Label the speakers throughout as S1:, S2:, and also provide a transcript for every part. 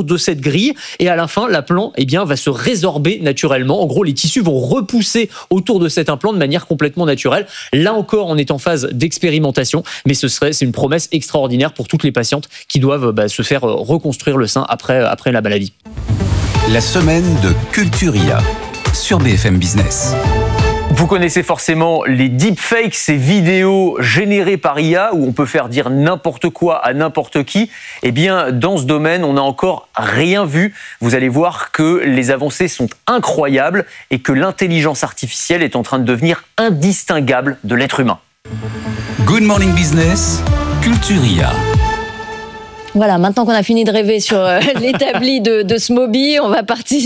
S1: de cette grille et à la fin, l'implant va se résorber naturellement. En gros, les tissus vont repousser autour de cet implant de manière complètement naturelle. Là encore, on est en phase d'expérimentation, mais c'est une promesse extraordinaire pour toutes les patientes qui doivent se faire reconstruire le sein après la maladie.
S2: La semaine de Culturia sur BFM Business.
S1: Vous connaissez forcément les deepfakes, ces vidéos générées par IA où on peut faire dire n'importe quoi à n'importe qui. Eh bien, dans ce domaine, on n'a encore rien vu. Vous allez voir que les avancées sont incroyables et que l'intelligence artificielle est en train de devenir indistinguable de l'être humain.
S2: Good Morning Business, Culturia.
S3: Voilà, maintenant qu'on a fini de rêver sur l'établi de Smoby, on va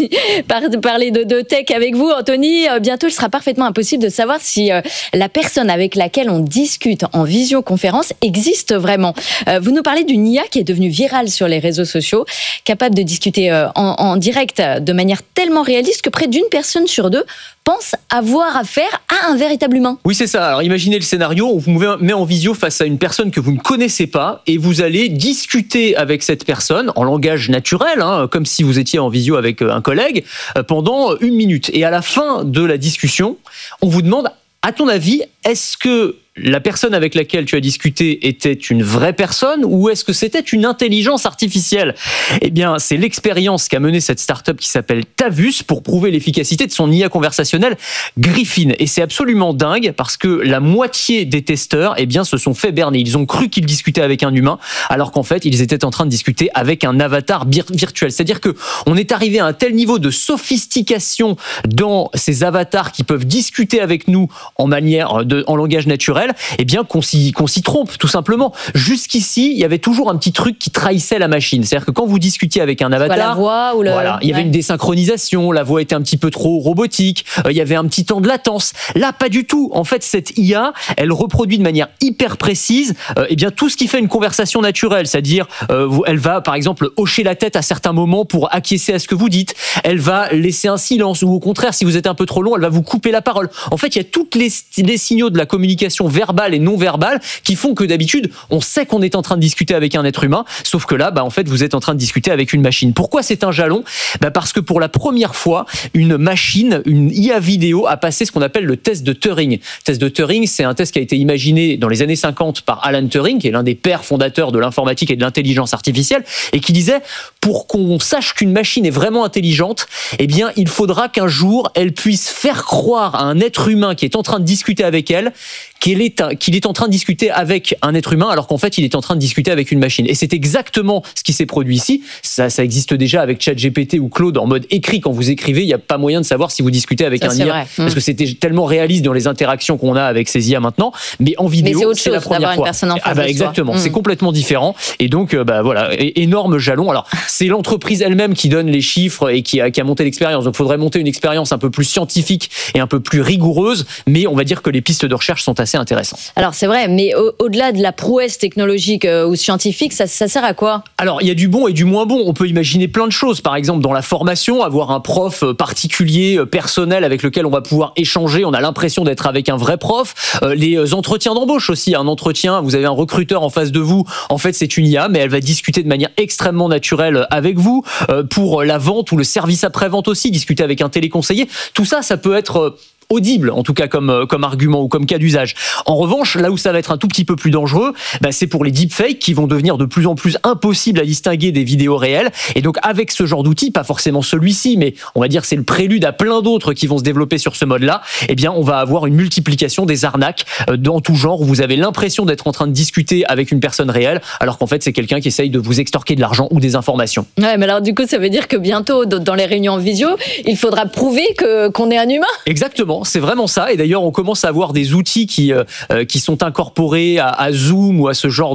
S3: parler de tech avec vous, Anthony. Bientôt, il sera parfaitement impossible de savoir si la personne avec laquelle on discute en visioconférence existe vraiment. Vous nous parlez d'une IA qui est devenue virale sur les réseaux sociaux, capable de discuter en direct de manière tellement réaliste que près d'une personne sur deux pense avoir affaire à un véritable humain.
S1: Oui, c'est ça. Alors imaginez le scénario, on vous met en visio face à une personne que vous ne connaissez pas et vous allez discuter avec cette personne en langage naturel, comme si vous étiez en visio avec un collègue, pendant 1 minute. Et à la fin de la discussion, on vous demande, à ton avis, est-ce que la personne avec laquelle tu as discuté était une vraie personne ou est-ce que c'était une intelligence artificielle ? Eh bien, c'est l'expérience qu'a menée cette start-up qui s'appelle Tavus pour prouver l'efficacité de son IA conversationnelle Griffin. Et c'est absolument dingue parce que la moitié des testeurs, se sont fait berner. Ils ont cru qu'ils discutaient avec un humain alors qu'en fait, ils étaient en train de discuter avec un avatar virtuel. C'est-à-dire que on est arrivé à un tel niveau de sophistication dans ces avatars qui peuvent discuter avec nous en langage naturel, qu'on s'y trompe, tout simplement. Jusqu'ici, il y avait toujours un petit truc qui trahissait la machine. C'est-à-dire que quand vous discutiez avec un avatar,
S3: la voix ou
S1: il y avait une désynchronisation, la voix était un petit peu trop robotique, il y avait un petit temps de latence. Là, pas du tout. En fait, cette IA, elle reproduit de manière hyper précise, tout ce qui fait une conversation naturelle. C'est-à-dire, elle va, par exemple, hocher la tête à certains moments pour acquiescer à ce que vous dites. Elle va laisser un silence ou au contraire, si vous êtes un peu trop long, elle va vous couper la parole. En fait, il y a tous les signaux de la communication verbale et non verbale qui font que d'habitude, on sait qu'on est en train de discuter avec un être humain, sauf que là, en fait, vous êtes en train de discuter avec une machine. Pourquoi c'est un jalon ? Parce que pour la première fois, une IA vidéo a passé ce qu'on appelle le test de Turing. Le test de Turing, c'est un test qui a été imaginé dans les années 50 par Alan Turing, qui est l'un des pères fondateurs de l'informatique et de l'intelligence artificielle, et qui disait, pour qu'on sache qu'une machine est vraiment intelligente, il faudra qu'un jour, elle puisse faire croire à un être humain qui est en train de discuter avec elle qu'il est en train de discuter avec un être humain alors qu'en fait il est en train de discuter avec une machine. Et c'est exactement ce qui s'est produit ici. Ça existe déjà avec ChatGPT ou Claude en mode écrit. Quand vous écrivez, il n'y a pas moyen de savoir si vous discutez avec un IA. Parce que c'était tellement réaliste dans les interactions qu'on a avec ces IA maintenant. Mais en vidéo, c'est la première fois.
S3: Une personne en face de
S1: exactement,
S3: soi.
S1: C'est complètement différent. Et donc, énorme jalon. Alors, c'est l'entreprise elle-même qui donne les chiffres et qui a monté l'expérience. Donc, il faudrait monter une expérience un peu plus scientifique et un peu plus rigoureuse. Mais on va dire que les pistes de recherche sont assez intéressant.
S3: Alors c'est vrai, mais au-delà de la prouesse technologique ou scientifique, ça sert à quoi ?
S1: Alors il y a du bon et du moins bon. On peut imaginer plein de choses. Par exemple, dans la formation, avoir un prof particulier, personnel, avec lequel on va pouvoir échanger. On a l'impression d'être avec un vrai prof. Les entretiens d'embauche aussi. Un entretien, vous avez un recruteur en face de vous. En fait, c'est une IA, mais elle va discuter de manière extrêmement naturelle avec vous. Pour la vente ou le service après-vente aussi, discuter avec un téléconseiller. Tout ça, ça peut être audible, en tout cas comme argument ou comme cas d'usage. En revanche, là où ça va être un tout petit peu plus dangereux, c'est pour les deepfakes qui vont devenir de plus en plus impossibles à distinguer des vidéos réelles. Et donc, avec ce genre d'outil, pas forcément celui-ci, mais on va dire c'est le prélude à plein d'autres qui vont se développer sur ce mode-là, on va avoir une multiplication des arnaques dans tout genre où vous avez l'impression d'être en train de discuter avec une personne réelle, alors qu'en fait, c'est quelqu'un qui essaye de vous extorquer de l'argent ou des informations.
S3: Ouais, mais alors du coup, ça veut dire que bientôt, dans les réunions en visio, il faudra prouver qu'on est un humain ?
S1: Exactement. C'est vraiment ça. Et d'ailleurs, on commence à avoir des outils qui sont incorporés à Zoom ou à ce genre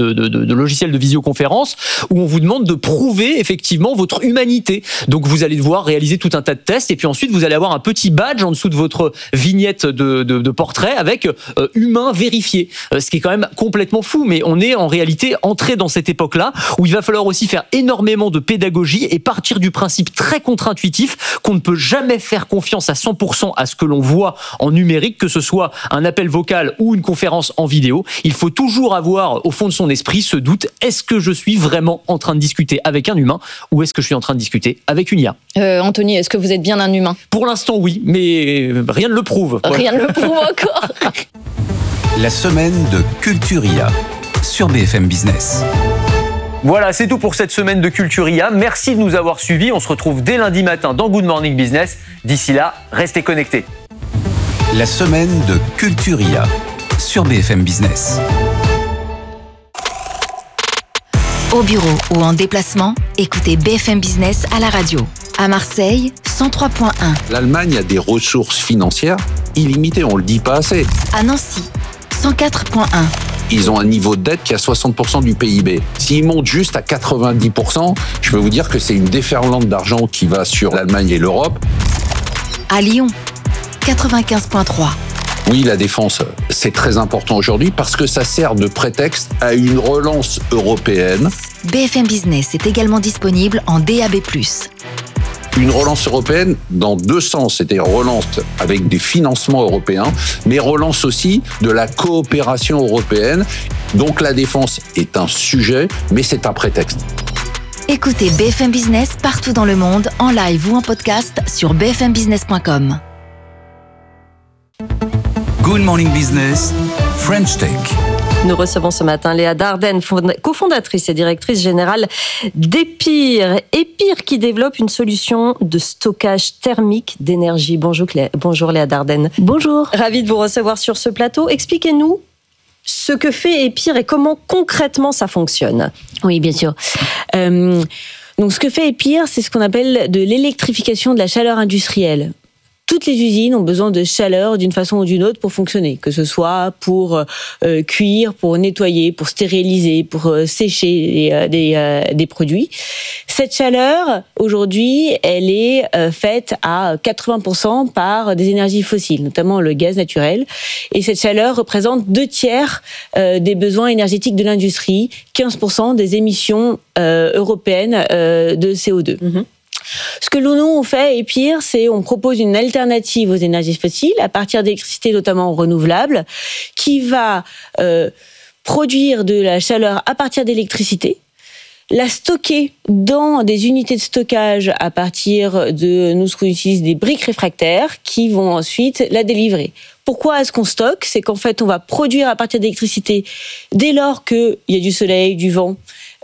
S1: de logiciel de visioconférence où on vous demande de prouver effectivement votre humanité. Donc, vous allez devoir réaliser tout un tas de tests et puis ensuite, vous allez avoir un petit badge en dessous de votre vignette de portrait avec humain vérifié. Ce qui est quand même complètement fou. Mais on est en réalité entré dans cette époque-là où il va falloir aussi faire énormément de pédagogie et partir du principe très contre-intuitif qu'on ne peut jamais faire confiance à 100% à ce que l'on l'on voit en numérique, que ce soit un appel vocal ou une conférence en vidéo, il faut toujours avoir au fond de son esprit ce doute, est-ce que je suis vraiment en train de discuter avec un humain ou est-ce que je suis en train de discuter avec une IA?
S3: Anthony, est-ce que vous êtes bien un humain?
S1: Pour l'instant, oui, mais rien ne le prouve.
S3: Rien ne le prouve encore.
S2: La semaine de Culturia sur BFM Business.
S1: Voilà, c'est tout pour cette semaine de Culturia. Merci de nous avoir suivis. On se retrouve dès lundi matin dans Good Morning Business. D'ici là, restez connectés.
S2: La semaine de Culturia sur BFM Business.
S4: Au bureau ou en déplacement, écoutez BFM Business à la radio. À Marseille, 103.1.
S5: L'Allemagne a des ressources financières illimitées, on le dit pas assez.
S4: À Nancy, 104.1.
S5: Ils ont un niveau de dette qui est à 60% du PIB. S'ils montent juste à 90%, je peux vous dire que c'est une déferlante d'argent qui va sur l'Allemagne et l'Europe.
S4: À Lyon, 95.3.
S5: Oui, la défense, c'est très important aujourd'hui parce que ça sert de prétexte à une relance européenne.
S4: BFM Business est également disponible en DAB+.
S5: Une relance européenne dans deux sens, c'est-à-dire relance avec des financements européens, mais relance aussi de la coopération européenne. Donc la défense est un sujet, mais c'est un prétexte.
S4: Écoutez BFM Business partout dans le monde, en live ou en podcast sur bfmbusiness.com.
S2: Good Morning Business, French Tech.
S6: Nous recevons ce matin Léa Dardenne, cofondatrice et directrice générale d'Epir. Epir qui développe une solution de stockage thermique d'énergie. Bonjour Léa Dardenne.
S3: Bonjour.
S6: Ravie de vous recevoir sur ce plateau. Expliquez-nous ce que fait Epir et comment concrètement ça fonctionne.
S3: Oui, bien sûr. Donc, ce que fait Epir, c'est ce qu'on appelle de l'électrification de la chaleur industrielle. Toutes les usines ont besoin de chaleur d'une façon ou d'une autre pour fonctionner, que ce soit pour cuire, pour nettoyer, pour stériliser, pour sécher des produits. Cette chaleur, aujourd'hui, elle est faite à 80% par des énergies fossiles, notamment le gaz naturel. Et cette chaleur représente 2/3 des besoins énergétiques de l'industrie, 15% des émissions européennes de CO2. Mmh. Ce que nous, on fait, et pire, c'est on propose une alternative aux énergies fossiles à partir d'électricité notamment renouvelable qui va produire de la chaleur à partir d'électricité, la stocker dans des unités de stockage à partir de, nous, ce qu'on utilise, des briques réfractaires qui vont ensuite la délivrer. Pourquoi est-ce qu'on stocke? C'est qu'en fait, on va produire à partir d'électricité dès lors qu'il y a du soleil, du vent,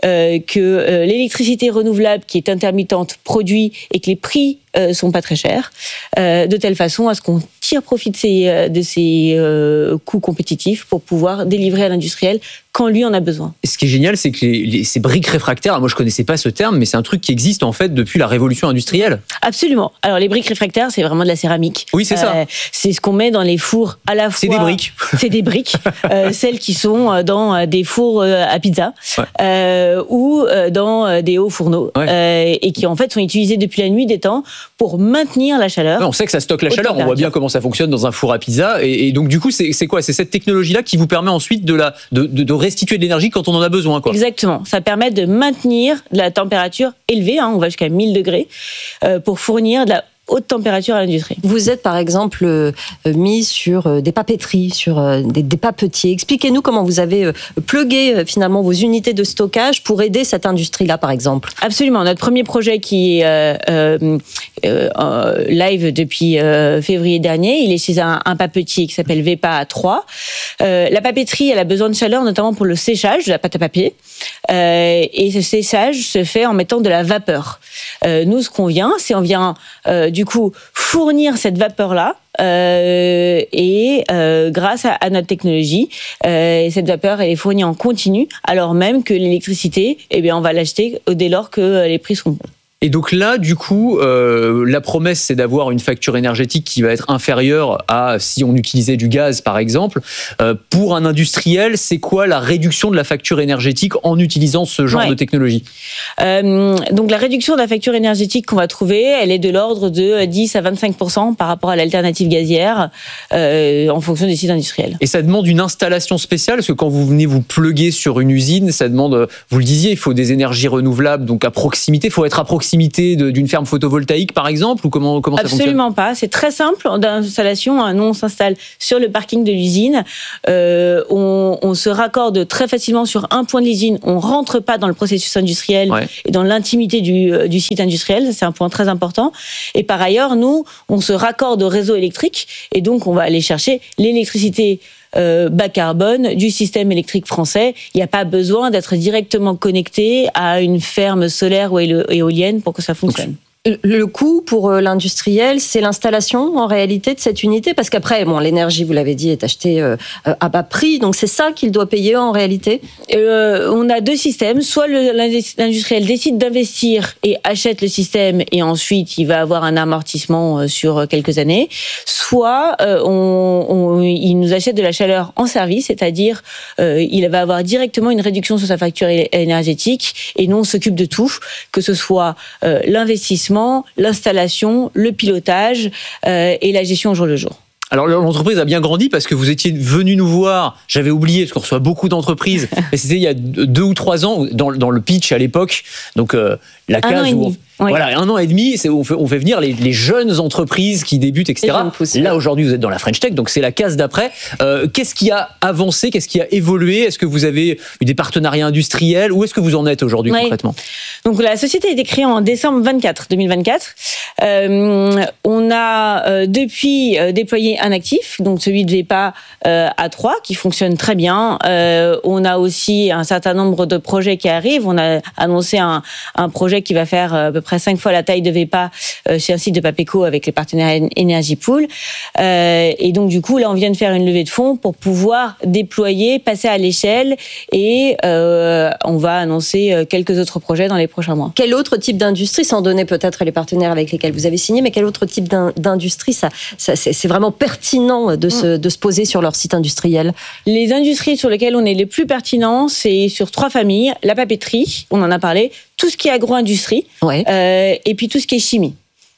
S3: que l'électricité renouvelable qui est intermittente produit et que les prix sont pas très chers, de telle façon à ce qu'on tire profit de ces coûts compétitifs pour pouvoir délivrer à l'industriel quand lui en a besoin.
S1: Ce qui est génial, c'est que ces briques réfractaires, moi je connaissais pas ce terme, mais c'est un truc qui existe en fait depuis la révolution industrielle.
S3: Absolument. Alors les briques réfractaires, c'est vraiment de la céramque.
S1: Oui, c'est ça.
S3: C'est ce qu'on met dans les fours à la fois.
S1: C'est des briques.
S3: C'est des briques, celles qui sont dans des fours à pizza, ouais. Ou dans des hauts fourneaux, ouais. Et qui en fait sont utilisés depuis la nuit des temps pour maintenir la chaleur.
S1: Ouais, on sait que ça stocke la chaleur, on voit bien comment ça fonctionne dans un four à pizza, et donc du coup c'est quoi? C'est cette technologie-là qui vous permet ensuite de restituer de l'énergie quand on en a besoin, quoi.
S3: Exactement, ça permet de maintenir de la température élevée, on va jusqu'à 1000 degrés, pour fournir de la haute température à l'industrie.
S6: Vous êtes par exemple mis sur des papeteries, sur des papetiers. Expliquez-nous comment vous avez plugué finalement vos unités de stockage pour aider cette industrie-là par exemple.
S3: Absolument. Notre premier projet qui est live depuis février dernier, il est chez un papetier qui s'appelle VEPA 3. La papeterie, elle a besoin de chaleur notamment pour le séchage de la pâte à papier. Et ce séchage se fait en mettant de la vapeur. Nous, ce qu'on vient, c'est on vient du coup fournir cette vapeur-là grâce à notre technologie, cette vapeur elle est fournie en continu, alors même que l'électricité, on va l'acheter dès lors que les prix sont bons.
S1: Et donc là, du coup, la promesse, c'est d'avoir une facture énergétique qui va être inférieure à si on utilisait du gaz, par exemple. Pour un industriel, c'est quoi la réduction de la facture énergétique en utilisant ce genre de technologie?
S3: Donc la réduction de la facture énergétique qu'on va trouver, elle est de l'ordre de 10 à 25% par rapport à l'alternative gazière en fonction des sites industriels.
S1: Et ça demande une installation spéciale, parce que quand vous venez vous pluguer sur une usine, ça demande, vous le disiez, il faut des énergies renouvelables, donc à proximité, il faut être à proximité proximité d'une ferme photovoltaïque, par exemple, ou comment ça fonctionne ?
S7: Absolument pas. C'est très simple d'installation. Nous, on s'installe sur le parking de l'usine. On se raccorde très facilement sur un point de l'usine. On rentre pas dans le processus industriel et dans l'intimité du site industriel. C'est un point très important. Et par ailleurs, nous, on se raccorde au réseau électrique et donc on va aller chercher l'électricité bas carbone du système électrique français. Il n'y a pas besoin d'être directement connecté à une ferme solaire ou éolienne pour que ça fonctionne.
S6: Le coût pour l'industriel, c'est l'installation en réalité de cette unité, parce qu'après, l'énergie, vous l'avez dit, est achetée à bas prix, donc c'est ça qu'il doit payer en réalité.
S7: On a deux systèmes. Soit l'industriel décide d'investir et achète le système, et ensuite il va avoir un amortissement sur quelques années. Soit il nous achète de la chaleur en service, c'est-à-dire il va avoir directement une réduction sur sa facture énergétique, et nous on s'occupe de tout, que ce soit l'investissement, l'installation, le pilotage et la gestion au jour le jour.
S1: Alors l'entreprise a bien grandi parce que vous étiez venu nous voir, j'avais oublié parce qu'on reçoit beaucoup d'entreprises, mais c'était il y a 2 ou 3 ans dans le pitch à l'époque, donc la case où voilà, 1 an et demi, on fait venir les jeunes entreprises qui débutent, etc. Là aujourd'hui vous êtes dans la French Tech, donc c'est la case d'après. Qu'est-ce qui a avancé, qu'est-ce qui a évolué ? Est-ce que vous avez eu des partenariats industriels ? Où est-ce que vous en êtes aujourd'hui concrètement ?
S7: Donc la société a été créée en décembre 2024. On a depuis déployé un actif, donc celui de VEPA A3, qui fonctionne très bien. On a aussi un certain nombre de projets qui arrivent. On a annoncé un projet qui va faire à peu près 5 fois la taille de VEPA chez un site de Papeco avec les partenaires Energy Pool. Et donc du coup, là, on vient de faire une levée de fonds pour pouvoir déployer, passer à l'échelle, et on va annoncer quelques autres projets dans les prochains mois.
S6: Quel autre type d'industrie, sans donner peut-être les partenaires avec lesquels vous avez signé, mais quel autre type d'industrie c'est vraiment pertinent de se poser sur leur site industriel ?
S7: Les industries sur lesquelles on est les plus pertinents, c'est sur 3 familles. La papeterie, on en a parlé, tout ce qui est agro-industrie, et puis tout ce qui est chimie.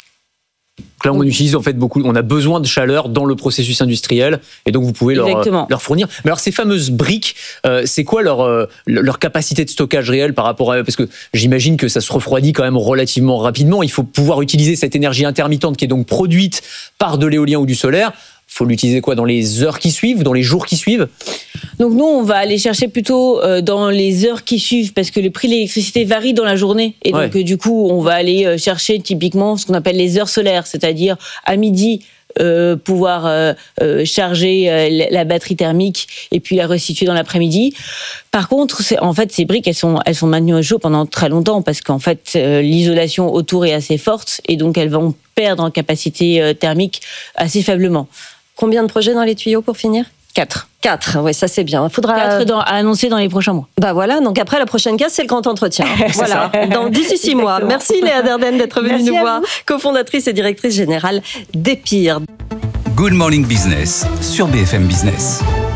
S1: Là, on utilise en fait beaucoup. On a besoin de chaleur dans le processus industriel, et donc vous pouvez leur fournir. Mais alors, ces fameuses briques, c'est quoi leur capacité de stockage réelle par rapport à, parce que j'imagine que ça se refroidit quand même relativement rapidement. Il faut pouvoir utiliser cette énergie intermittente qui est donc produite par de l'éolien ou du solaire. Il faut l'utiliser dans les heures qui suivent, dans les jours qui suivent ?
S7: Donc nous, on va aller chercher plutôt dans les heures qui suivent, parce que le prix de l'électricité varie dans la journée. Et donc du coup, on va aller chercher typiquement ce qu'on appelle les heures solaires, c'est-à-dire à midi, pouvoir charger la batterie thermique et puis la restituer dans l'après-midi. Par contre, ces briques, elles sont maintenues au chaud pendant très longtemps, parce qu'en fait, l'isolation autour est assez forte, et donc elles vont perdre en capacité thermique assez faiblement.
S6: Combien de projets dans les tuyaux pour finir ?
S7: 4,
S6: oui, ça c'est bien.
S7: 4 à annoncer dans les prochains mois.
S6: Voilà, donc après la prochaine case, c'est le grand entretien. Voilà, d'ici 6 mois. Merci Léa Dardenne d'être venue nous voir, cofondatrice et directrice générale d'Epir.
S2: Good Morning Business sur BFM Business.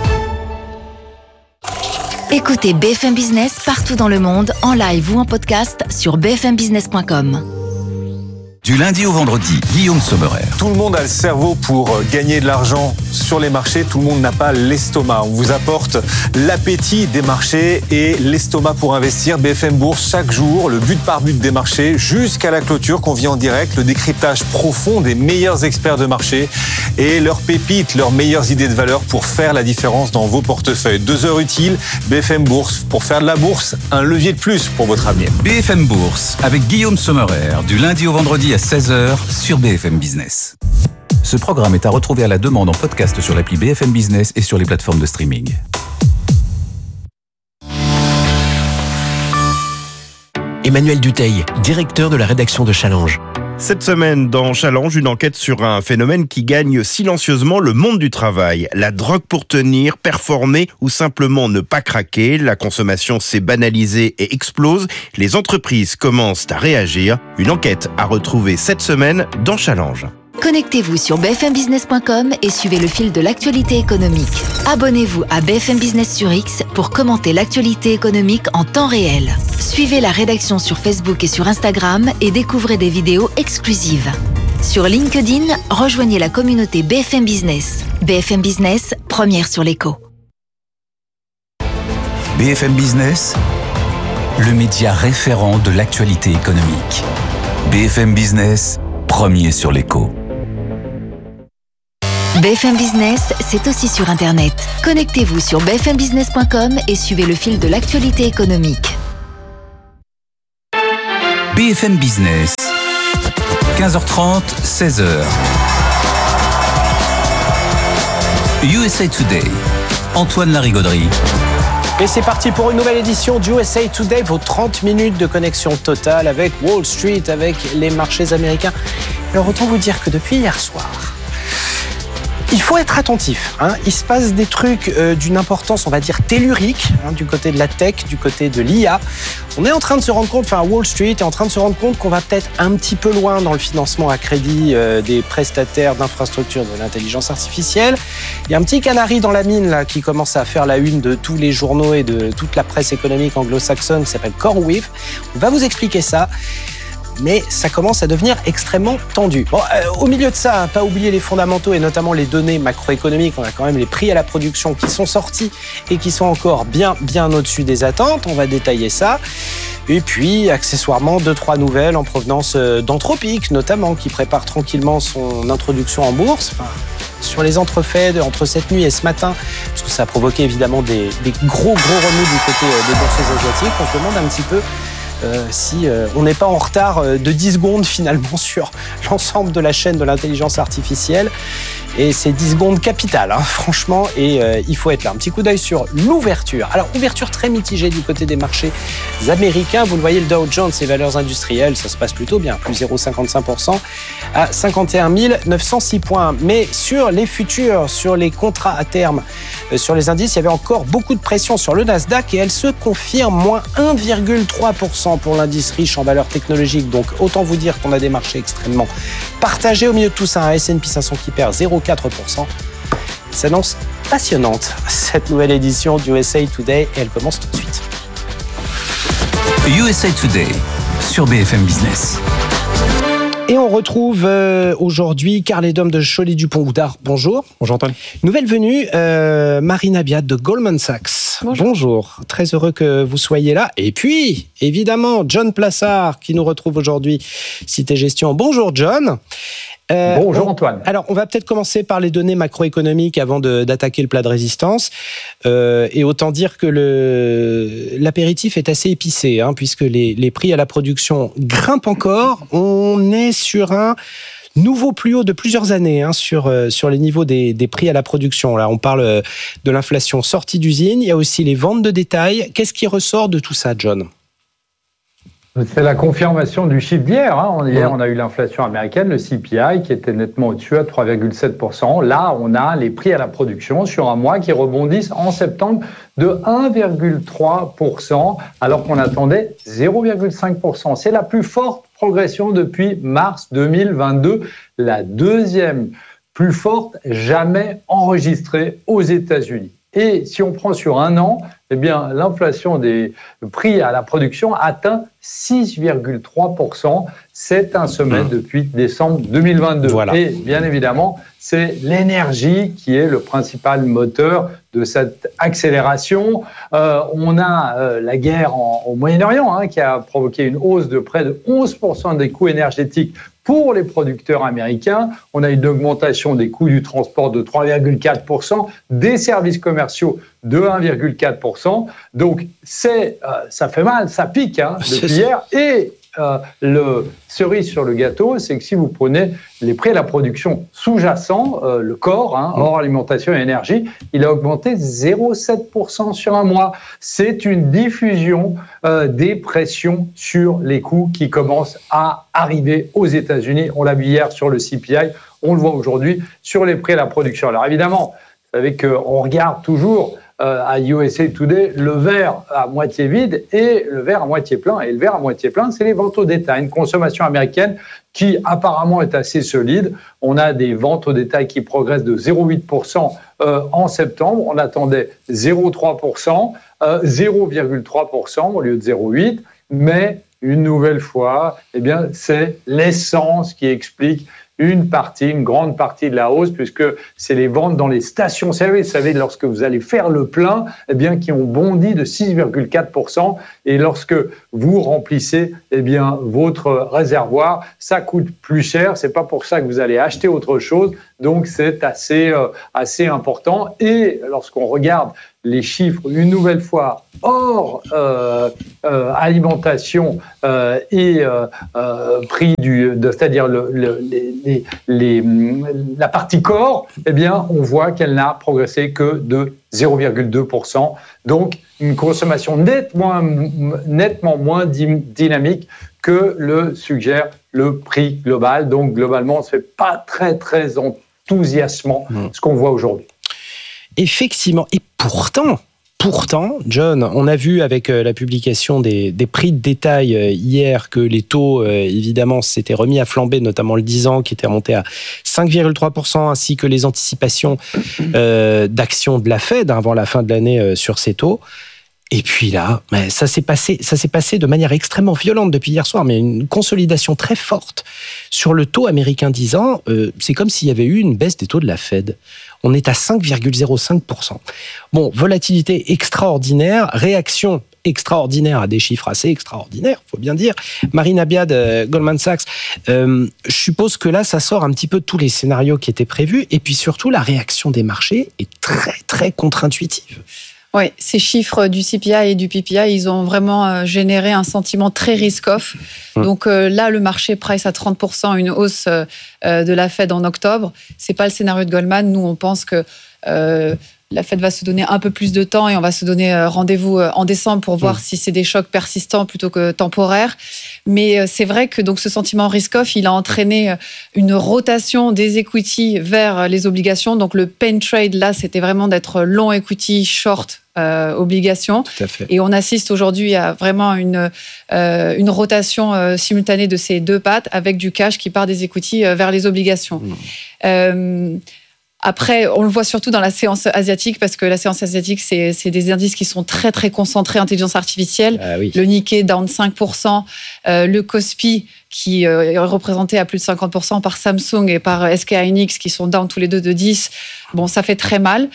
S4: Écoutez BFM Business partout dans le monde, en live ou en podcast sur bfmbusiness.com.
S2: Du lundi au vendredi, Guillaume Sommerer.
S8: Tout le monde a le cerveau pour gagner de l'argent sur les marchés. Tout le monde n'a pas l'estomac. On vous apporte l'appétit des marchés et l'estomac pour investir. BFM Bourse, chaque jour, le but par but des marchés jusqu'à la clôture qu'on vit en direct. Le décryptage profond des meilleurs experts de marché et leurs pépites, leurs meilleures idées de valeur pour faire la différence dans vos portefeuilles. 2 heures utiles, BFM Bourse. Pour faire de la bourse, un levier de plus pour votre avenir.
S2: BFM Bourse avec Guillaume Sommerer, du lundi au vendredi à 16h sur BFM Business. Ce programme est à retrouver à la demande en podcast sur l'appli BFM Business et sur les plateformes de streaming.
S9: Emmanuel Dutheil, directeur de la rédaction de Challenge.
S10: Cette semaine, dans Challenge, une enquête sur un phénomène qui gagne silencieusement le monde du travail. La drogue pour tenir, performer ou simplement ne pas craquer. La consommation s'est banalisée et explose. Les entreprises commencent à réagir. Une enquête à retrouver cette semaine dans Challenge.
S4: Connectez-vous sur bfmbusiness.com et suivez le fil de l'actualité économique. Abonnez-vous à BFM Business sur X pour commenter l'actualité économique en temps réel. Suivez la rédaction sur Facebook et sur Instagram et découvrez des vidéos exclusives. Sur LinkedIn, rejoignez la communauté BFM Business. BFM Business, première sur l'écho.
S2: BFM Business, le média référent de l'actualité économique. BFM Business, premier sur l'écho.
S4: BFM Business, c'est aussi sur Internet. Connectez-vous sur bfmbusiness.com et suivez le fil de l'actualité économique.
S2: BFM Business, 15h30, 16h. USA Today, Antoine Larigauderie.
S11: Et c'est parti pour une nouvelle édition du USA Today, vos 30 minutes de connexion totale avec Wall Street, avec les marchés américains. Alors autant vous dire que depuis hier soir, il faut être attentif. Il se passe des trucs d'une importance, on va dire, tellurique, du côté de la tech, du côté de l'IA. On est en train de se rendre compte, Wall Street est en train de se rendre compte qu'on va peut-être un petit peu loin dans le financement à crédit des prestataires d'infrastructures de l'intelligence artificielle. Il y a un petit canari dans la mine là qui commence à faire la une de tous les journaux et de toute la presse économique anglo-saxonne qui s'appelle CoreWeave. On va vous expliquer ça. Mais ça commence à devenir extrêmement tendu. Bon, au milieu de ça, pas oublier les fondamentaux et notamment les données macroéconomiques. On a quand même les prix à la production qui sont sortis et qui sont encore bien au-dessus des attentes. On va détailler ça. Et puis, accessoirement, 2-3 nouvelles en provenance d'Anthropic, notamment, qui prépare tranquillement son introduction en bourse. Sur les entrefaits entre cette nuit et ce matin, parce que ça a provoqué évidemment des gros remous du côté des bourses asiatiques. On se demande un petit peu si on n'est pas en retard de 10 secondes finalement sur l'ensemble de la chaîne de l'intelligence artificielle. Et c'est 10 secondes capitales, franchement, et il faut être là. Un petit coup d'œil sur l'ouverture. Alors, ouverture très mitigée du côté des marchés américains. Vous le voyez, le Dow Jones, les valeurs industrielles, ça se passe plutôt bien, plus 0,55% à 51 906 points. Mais sur les futurs, sur les contrats à terme, sur les indices, il y avait encore beaucoup de pression sur le Nasdaq et elle se confirme, moins 1,3% pour l'indice riche en valeurs technologiques. Donc, autant vous dire qu'on a des marchés extrêmement partagés. Au milieu de tout ça, un S&P 500 qui perd 0,4%. S'annonce passionnante, cette nouvelle édition du USA Today, et elle commence tout de suite.
S2: USA Today, sur BFM Business.
S11: Et on retrouve aujourd'hui Carl Edom de Cholet-Dupont-Houdard. Bonjour.
S12: Bonjour Antoine. Nouvelle
S11: venue, Marina Biat de Goldman Sachs. Bonjour. Très heureux que vous soyez là. Et puis, évidemment, John Plassard qui nous retrouve aujourd'hui, Cité Gestion. Bonjour John.
S12: Bonjour Antoine.
S11: Alors, on va peut-être commencer par les données macroéconomiques avant d'attaquer le plat de résistance. Et autant dire que l'apéritif est assez épicé, puisque les prix à la production grimpent encore. On est sur un nouveau plus haut de plusieurs années sur les niveaux des prix à la production. Là, on parle de l'inflation sortie d'usine. Il y a aussi les ventes de détail. Qu'est-ce qui ressort de tout ça, John ?
S12: C'est la confirmation du chiffre d'hier. Hier, on a eu l'inflation américaine, le CPI, qui était nettement au-dessus à 3,7%. Là, on a les prix à la production sur un mois qui rebondissent en septembre de 1,3%, alors qu'on attendait 0,5%. C'est la plus forte progression depuis mars 2022, la deuxième plus forte jamais enregistrée aux États-Unis. Et si on prend sur un an, l'inflation des prix à la production atteint 6,3%. C'est un sommet depuis décembre 2022. Voilà. Et bien évidemment, c'est l'énergie qui est le principal moteur de cette accélération. On a la guerre au Moyen-Orient qui a provoqué une hausse de près de 11% des coûts énergétiques pour les producteurs américains. On a une augmentation des coûts du transport de 3,4%, des services commerciaux de 1,4%. Donc, ça fait mal, ça pique depuis hier. Et le cerise sur le gâteau, c'est que si vous prenez les prix à la production sous-jacents, le corps, hors alimentation et énergie, il a augmenté 0,7% sur un mois. C'est une diffusion des pressions sur les coûts qui commencent à arriver aux États-Unis. On l'a vu hier sur le CPI, on le voit aujourd'hui sur les prix à la production. Alors évidemment, vous savez qu'on regarde toujours à USA Today le verre à moitié vide et le verre à moitié plein. Et le verre à moitié plein, c'est les ventes au détail. Une consommation américaine qui apparemment est assez solide. On a des ventes au détail qui progressent de 0,8% en septembre. On attendait 0,3%, 0,3% au lieu de 0,8%. Mais une nouvelle fois, eh bien, c'est l'essence qui explique une grande partie de la hausse, puisque c'est les ventes dans les stations-service. Vous savez, lorsque vous allez faire le plein, eh bien, qui ont bondi de 6,4%. Et lorsque vous remplissez, eh bien, votre réservoir, ça coûte plus cher. C'est pas pour ça que vous allez acheter autre chose. Donc, c'est assez important. Et lorsqu'on regarde les chiffres, une nouvelle fois, hors alimentation et prix c'est-à-dire la partie corps, eh bien, on voit qu'elle n'a progressé que de 0,2%. Donc, une consommation nettement moins dynamique que le suggère le prix global. Donc, globalement, ce n'est pas très, très enthousiasmant ce qu'on voit aujourd'hui.
S11: Effectivement. Et pourtant, John, on a vu avec la publication des prix de détail hier que les taux, évidemment, s'étaient remis à flamber, notamment le 10 ans qui était remonté à 5,3%, ainsi que les anticipations d'actions de la Fed avant la fin de l'année sur ces taux. Et puis là, ça s'est passé de manière extrêmement violente depuis hier soir, mais une consolidation très forte sur le taux américain 10 ans. C'est comme s'il y avait eu une baisse des taux de la Fed. On est à 5,05%. Bon, volatilité extraordinaire, réaction extraordinaire à des chiffres assez extraordinaires, faut bien dire. Marina Biad, Goldman Sachs, je suppose que là, ça sort un petit peu de tous les scénarios qui étaient prévus, et puis surtout, la réaction des marchés est très, très contre-intuitive.
S13: Oui, ces chiffres du CPI et du PPI, ils ont vraiment généré un sentiment très risk-off. Donc là, le marché price à 30% une hausse de la Fed en octobre. C'est pas le scénario de Goldman. Nous, on pense que la Fed va se donner un peu plus de temps et on va se donner rendez-vous en décembre pour voir si c'est des chocs persistants plutôt que temporaires. Mais c'est vrai que donc ce sentiment risk-off, il a entraîné une rotation des equity vers les obligations. Donc le pain trade, là, c'était vraiment d'être long equity, short obligations.
S11: Tout à fait.
S13: Et on assiste aujourd'hui à vraiment une rotation simultanée de ces deux pattes avec du cash qui part des equity vers les obligations. Après, on le voit surtout dans la séance asiatique, parce que la séance asiatique, c'est des indices qui sont très, très concentrés intelligence artificielle.
S11: Ah oui.
S13: Le Nikkei, down 5%. Le Kospi, qui est représenté à plus de 50% par Samsung et par SK Hynix, qui sont down tous les deux de 10%. Bon, ça fait très mal.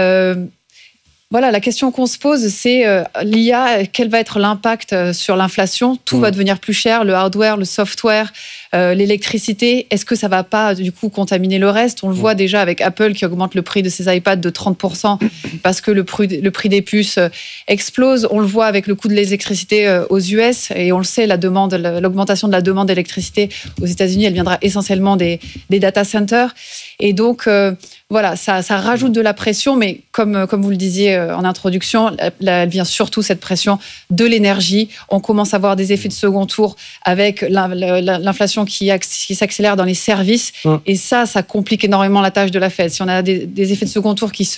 S13: Voilà, la question qu'on se pose, c'est l'IA, quel va être l'impact sur l'inflation ? Tout va devenir plus cher, le hardware, le software, l'électricité. Est-ce que ça va pas, du coup, contaminer le reste ? On le voit déjà avec Apple qui augmente le prix de ses iPads de 30% parce que le prix des puces explose. On le voit avec le coût de l'électricité aux US et on le sait, l'augmentation de la demande d'électricité aux États-Unis, elle viendra essentiellement des data centers. Et donc, voilà, ça rajoute de la pression, mais comme vous le disiez en introduction, elle vient surtout, cette pression, de l'énergie. On commence à voir des effets de second tour avec l'inflation qui s'accélère dans les services. Et ça complique énormément la tâche de la Fed. Si on a des effets de second tour qui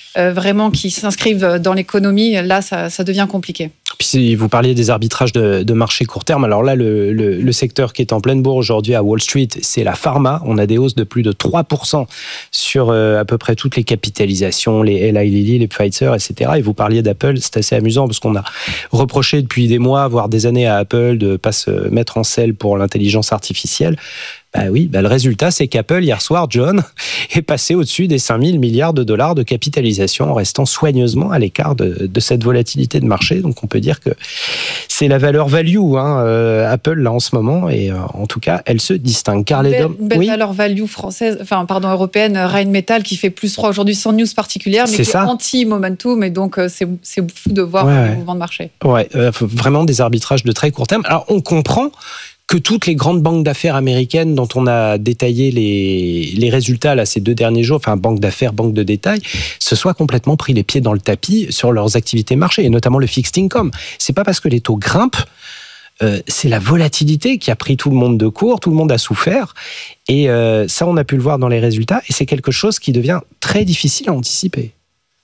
S13: s'inscrivent dans l'économie, là, ça devient compliqué.
S11: Puis vous parliez des arbitrages de marché court terme. Alors là, le secteur qui est en pleine bourre aujourd'hui à Wall Street, c'est la pharma. On a des hausses de plus de 3% sur à peu près toutes les capitalisations, les Eli Lilly, les Pfizer, etc. Et vous parliez d'Apple, c'est assez amusant parce qu'on a reproché depuis des mois, voire des années à Apple de ne pas se mettre en selle pour l'intelligence artificielle. Le résultat, c'est qu'Apple, hier soir, John, est passé au-dessus des 5 000 milliards de dollars de capitalisation en restant soigneusement à l'écart de cette volatilité de marché. Donc, on peut dire que c'est la valeur value, Apple, là, en ce moment. Et en tout cas, elle se distingue.
S13: Une belle valeur value européenne, Rheinmetall, qui fait plus 3 aujourd'hui sans news particulière, mais qui est anti-momentum. Et donc, c'est fou de voir le mouvement de marché.
S11: Ouais, vraiment des arbitrages de très court terme. Alors, on comprend que toutes les grandes banques d'affaires américaines dont on a détaillé les résultats là, ces 2 derniers jours, enfin banques d'affaires, banques de détail, se soient complètement pris les pieds dans le tapis sur leurs activités marché, et notamment le fixed income. C'est pas parce que les taux grimpent, c'est la volatilité qui a pris tout le monde de court, tout le monde a souffert, et ça on a pu le voir dans les résultats, et c'est quelque chose qui devient très difficile à anticiper.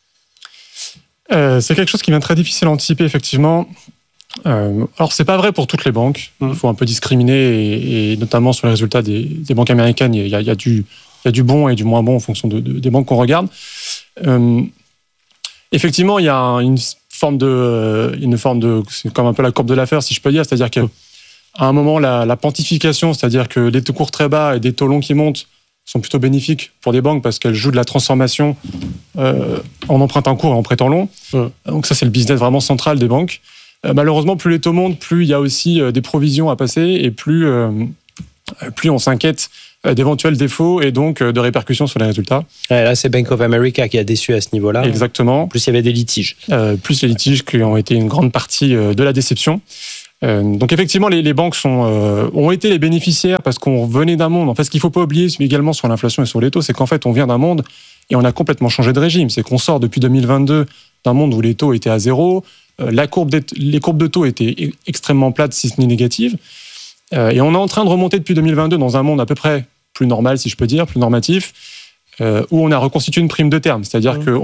S14: C'est quelque chose qui devient très difficile à anticiper, effectivement. Alors, c'est pas vrai pour toutes les banques. Il faut un peu discriminer, et notamment sur les résultats des banques américaines, il y a du bon et du moins bon en fonction des banques qu'on regarde. Effectivement, il y a une forme de, c'est comme un peu la courbe de l'affaire, si je peux dire, c'est-à-dire que à un moment, la pontification, c'est-à-dire que des taux courts très bas et des taux longs qui montent, sont plutôt bénéfiques pour des banques parce qu'elles jouent de la transformation en empruntant court et en prêtant long. Donc ça, c'est le business vraiment central des banques. Malheureusement, plus les taux montent, plus il y a aussi des provisions à passer et plus on s'inquiète d'éventuels défauts et donc de répercussions sur les résultats.
S11: Ouais, là, c'est Bank of America qui a déçu à ce niveau-là.
S14: Exactement.
S11: Plus il y avait des litiges.
S14: Plus les litiges qui ont été une grande partie de la déception. Donc effectivement, les banques ont été les bénéficiaires parce qu'on venait d'un monde. En fait, ce qu'il ne faut pas oublier également sur l'inflation et sur les taux, c'est qu'en fait, on vient d'un monde et on a complètement changé de régime. C'est qu'on sort depuis 2022 d'un monde où les taux étaient à zéro, les courbes de taux étaient extrêmement plates, si ce n'est négatives. Et on est en train de remonter depuis 2022 dans un monde à peu près plus normal, si je peux dire, plus normatif, où on a reconstitué une prime de terme. C'est-à-dire que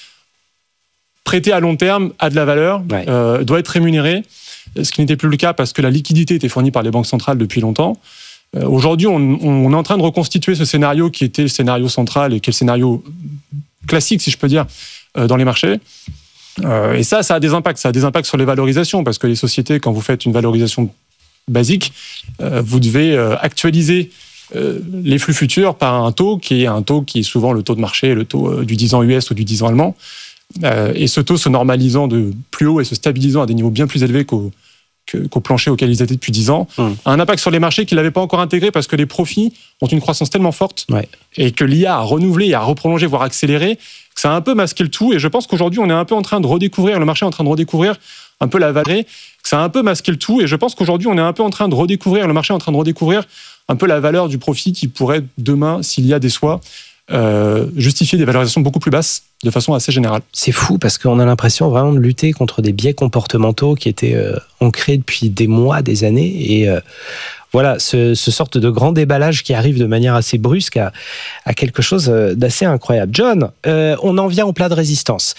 S14: prêter à long terme a de la valeur, doit être rémunéré, ce qui n'était plus le cas parce que la liquidité était fournie par les banques centrales depuis longtemps. Aujourd'hui, on est en train de reconstituer ce scénario qui était le scénario central et qui est le scénario classique, si je peux dire, dans les marchés. Et ça a des impacts. Ça a des impacts sur les valorisations parce que les sociétés, quand vous faites une valorisation basique, vous devez actualiser les flux futurs par un taux qui est souvent le taux de marché, le taux du 10 ans US ou du 10 ans allemand. Et ce taux se normalisant de plus haut et se stabilisant à des niveaux bien plus élevés qu'au plancher auquel ils étaient depuis 10 ans, a un impact sur les marchés qu'ils n'avaient pas encore intégré parce que les profits ont une croissance tellement forte et que l'IA a renouvelé, et a reprolongé, voire accéléré, que ça a un peu masqué le tout. Et je pense qu'aujourd'hui, on est un peu en train de redécouvrir, le marché est en train de redécouvrir un peu la valeur, que ça a un peu masqué le tout. Et je pense qu'aujourd'hui, on est un peu en train de redécouvrir, le marché est en train de redécouvrir un peu la valeur du profit qui pourrait demain, s'il y a des soins, justifier des valorisations beaucoup plus basses de façon assez générale.
S11: C'est fou parce qu'on a l'impression vraiment de lutter contre des biais comportementaux qui étaient ancrés depuis des mois, des années et voilà, ce sorte de grand déballage qui arrive de manière assez brusque à quelque chose d'assez incroyable. John, on en vient au plat de résistance.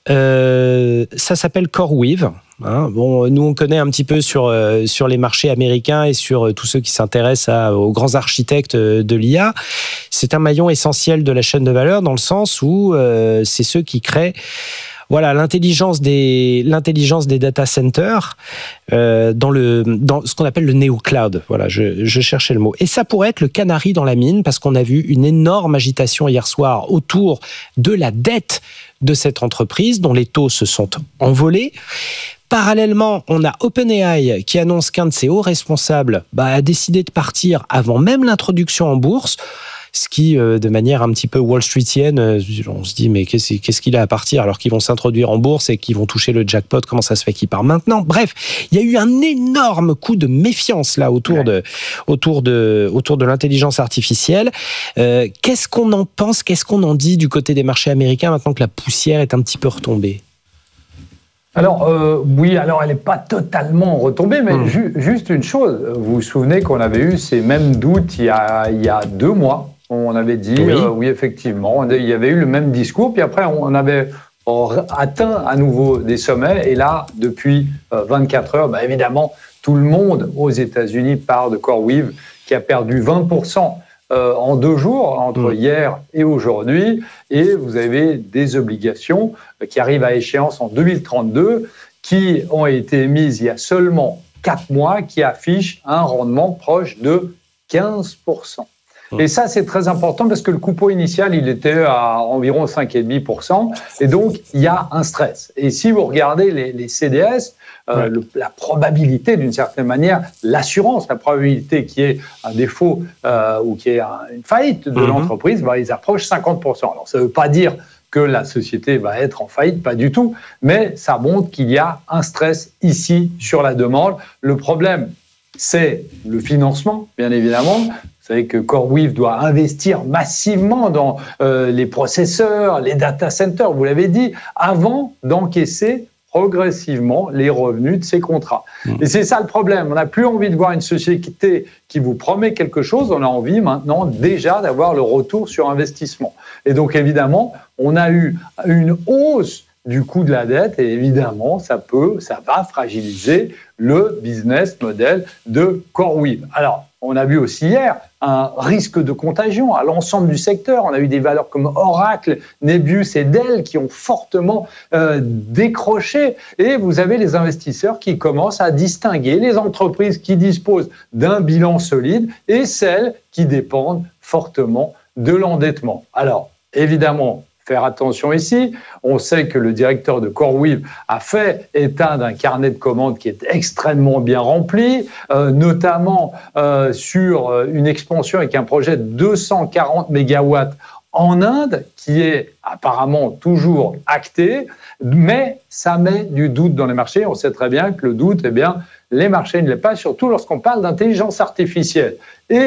S11: Ça s'appelle CoreWeave. Hein. Bon, nous, on connaît un petit peu sur les marchés américains et sur tous ceux qui s'intéressent aux grands architectes de l'IA. C'est un maillon essentiel de la chaîne de valeur dans le sens où c'est ceux qui créent l'intelligence des data centers dans ce qu'on appelle le néo-cloud. Voilà, je cherchais le mot. Et ça pourrait être le canari dans la mine parce qu'on a vu une énorme agitation hier soir autour de la dette de cette entreprise dont les taux se sont envolés. Parallèlement, on a OpenAI qui annonce qu'un de ses hauts responsables a décidé de partir avant même l'introduction en bourse. Ce qui, de manière un petit peu Wall Streetienne, on se dit mais qu'est-ce qu'il a à partir alors qu'ils vont s'introduire en bourse et qu'ils vont toucher le jackpot, comment ça se fait qu'il part maintenant? Bref, il y a eu un énorme coup de méfiance là autour de l'intelligence artificielle. Qu'est-ce qu'on en pense? Qu'est-ce qu'on en dit du côté des marchés américains maintenant que la poussière est un petit peu retombée?
S12: Alors, elle n'est pas totalement retombée, mais juste une chose. Vous vous souvenez qu'on avait eu ces mêmes doutes il y a 2 mois. On avait dit, oui, effectivement, il y avait eu le même discours, puis après, on avait atteint à nouveau des sommets, et là, depuis 24 heures, évidemment, tout le monde aux États-Unis parle de CoreWeave, qui a perdu 20% en 2 jours, entre hier et aujourd'hui, et vous avez des obligations qui arrivent à échéance en 2032, qui ont été émises il y a seulement 4 mois, qui affichent un rendement proche de 15%. Et ça, c'est très important parce que le coupon initial, il était à environ 5,5%. Et donc, il y a un stress. Et si vous regardez les CDS, la probabilité, d'une certaine manière, l'assurance, la probabilité qu'il y ait un défaut ou qu'il y ait une faillite de l'entreprise, ils approchent 50%. Alors, ça ne veut pas dire que la société va être en faillite, pas du tout. Mais ça montre qu'il y a un stress ici sur la demande. Le problème, c'est le financement, bien évidemment. Vous savez que CoreWeave doit investir massivement dans les processeurs, les data centers, vous l'avez dit, avant d'encaisser progressivement les revenus de ces contrats. Et c'est ça le problème. On n'a plus envie de voir une société qui vous promet quelque chose. On a envie maintenant déjà d'avoir le retour sur investissement. Et donc évidemment, on a eu une hausse du coût de la dette et évidemment, ça va fragiliser le business model de CoreWeave. Alors, on a vu aussi hier un risque de contagion à l'ensemble du secteur. On a eu des valeurs comme Oracle, Nebius et Dell qui ont fortement décroché. Et vous avez les investisseurs qui commencent à distinguer les entreprises qui disposent d'un bilan solide et celles qui dépendent fortement de l'endettement. Alors, évidemment, faire attention ici. On sait que le directeur de CoreWeave a fait état d'un carnet de commandes qui est extrêmement bien rempli, notamment sur une expansion avec un projet de 240 mégawatts en Inde, qui est apparemment toujours acté, mais ça met du doute dans les marchés. On sait très bien que le doute, les marchés ne l'aiment pas, surtout lorsqu'on parle d'intelligence artificielle. Et